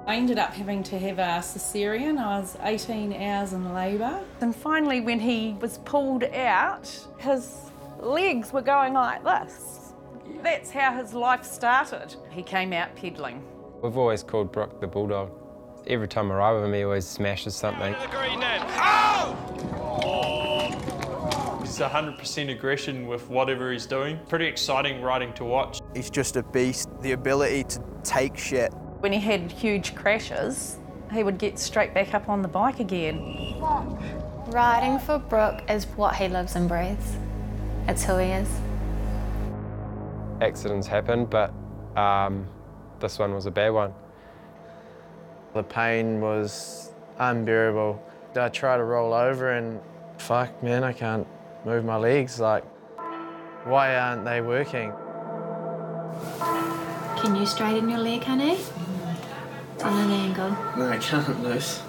I ended up having to have a cesarean. I was 18 hours in labour. And finally, when he was pulled out, his legs were going like this. That's how his life started. He came out peddling. We've always called Brooke the Bulldog. Every time I ride with him, he always smashes something. He's 100% aggression with whatever he's doing. Pretty exciting riding to watch. He's just a beast. The ability to take shit. When he had huge crashes, he would get straight back up on the bike again. Riding for Brooke is what he lives and breathes. It's who he is. Accidents happen, but this one was a bad one. The pain was unbearable. I tried to roll over and fuck, man, I can't move my legs. Like, why aren't they working? Can you straighten your leg, honey? It's on an angle. No, I can't, Luce.